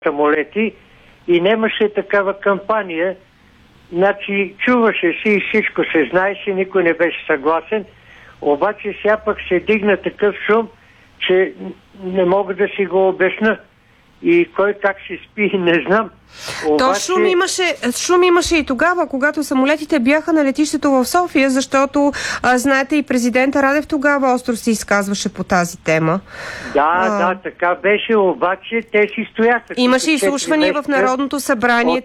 самолети и нямаше такава кампания. Значи чуваше си и всичко се знаеше, никой не беше съгласен. Обаче сега пък се дигна такъв шум, че не мога да си го обясня. И кой как се спи, не знам. То шум имаше и тогава, когато самолетите бяха на летището в София, защото, знаете, и президента Радев тогава остро се изказваше по тази тема. Да, така беше, обаче те си стояха. Имаше изслушвания в Народното събрание.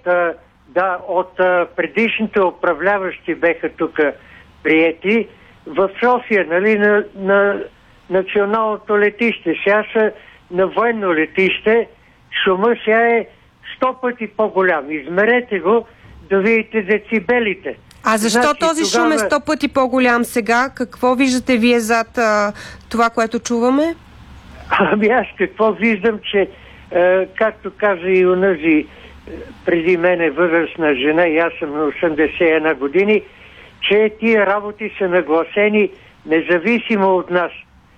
От предишните управляващи беха тук приети в София, нали, на националното летище. Сега са на военно летище. Шума сега е 100 пъти по-голям. Измерете го да видите децибелите. А защо този шум е 100 пъти по-голям сега? Какво виждате вие зад това, което чуваме? Ами аз какво виждам, че както каза и онази преди мене възрастна жена, и аз съм на 81 години, че тия работи са нагласени независимо от нас.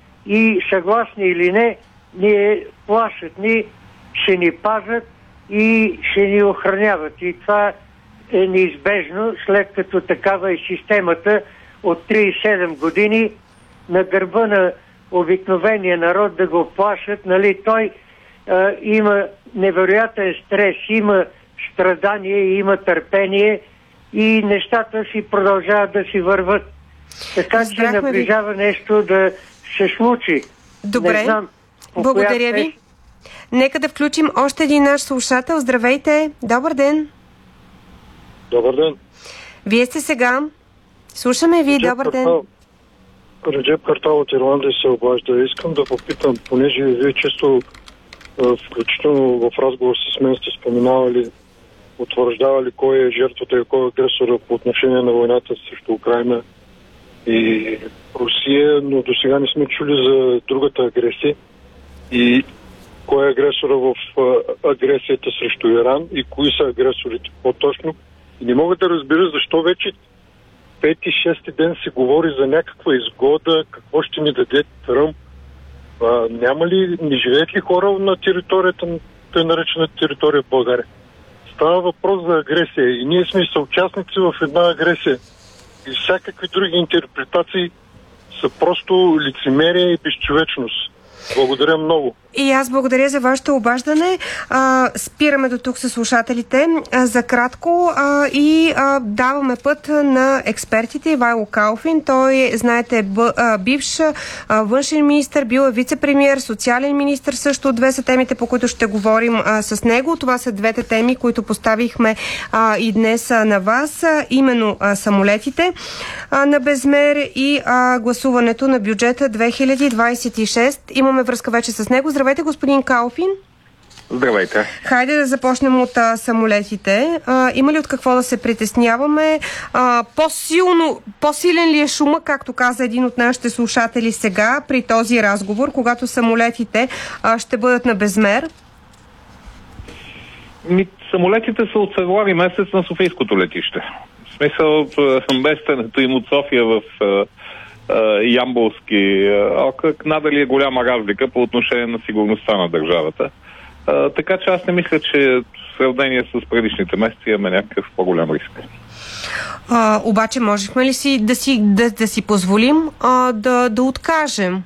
И съгласни или не, ние плашат ще ни пазят и ще ни охраняват. И това е неизбежно, след като такава е системата от 37 години на гърба на обикновения народ да го плашат. Нали, той има невероятен стрес, има страдание, има търпение и нещата си продължават да си върват. Така че наближава нещо да се случи. Добре, не знам, благодаря ви. Нека да включим още един наш слушател. Здравейте! Добър ден! Добър ден! Вие сте сега. Слушаме ви. Добър ден! Реджеп Картал от Ирландия се обажда. Искам да попитам, понеже вие често, включително в разговор с мен сте споменавали, утвърждавали кой е жертвата и кой е агресора по отношение на войната срещу Украйна и Русия, но до сега не сме чули за другата агресия и кой е агресора в агресията срещу Иран и кои са агресорите по-точно. И не мога да разбера защо вече 5-6 ден се говори за някаква изгода, какво ще ни даде Тръмп. Няма ли, не живеят ли хора на територията, тъй наречена територия в България? Става въпрос за агресия и ние сме съучастници в една агресия. И всякакви други интерпретации са просто лицемерие и безчовечност. Благодаря много. И аз благодаря за вашето обаждане. Спираме до тук с слушателите за кратко и даваме път на експертите. Ивайло Калфин, той, знаете, бивш външен министър, бил е вице-премиер, социален министър също. Две са темите, по които ще говорим с него. Това са двете теми, които поставихме и днес на вас. Именно самолетите на Безмер и гласуването на бюджета 2026. Имаме връзка вече с него. Здравейте, господин Калфин. Здравейте. Хайде да започнем от самолетите. Има ли от какво да се притесняваме? По-силен ли е шума, както каза един от нашите слушатели сега, при този разговор, когато самолетите ще бъдат на Безмер? Самолетите са от февруари месец на Софийското летище. В смисъл, местенето им от София в Ямболски окръг, надали е голяма разлика по отношение на сигурността на държавата. Така че аз не мисля, че в сравнение с предишните месеци имаме някакъв по-голям риск. Обаче можехме ли да си позволим да откажем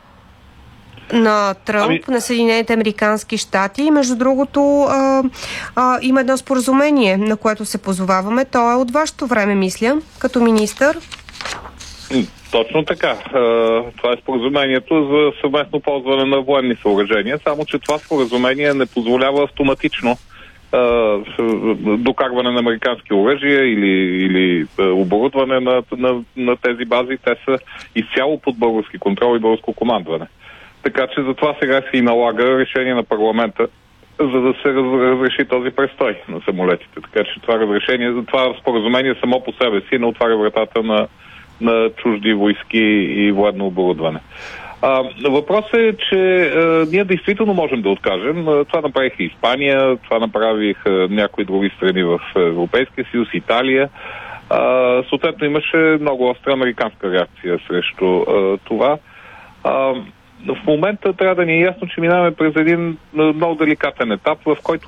на Тръмп, на Съединените американски щати? Между другото, има едно споразумение, на което се позоваваме. То е от вашето време, мисля, като министър. Точно така. Това е споразумението за съвместно ползване на военни съоръжения, само че това споразумение не позволява автоматично докарване на американски оръжия или оборудване на тези бази. Те са изцяло под български контрол и българско командване. Така че затова сега се и налага решение на парламента, за да се разреши този престой на самолетите. Така че това споразумение само по себе си не отваря вратата на чужди войски и военно оборудване. Въпросът е, че ние действително можем да откажем. Това направиха Испания, това направиха някои други страни в Европейския съюз, Италия. Съответно имаше много остра американска реакция срещу това. в момента трябва да ни е ясно, че минаваме през един много деликатен етап, в който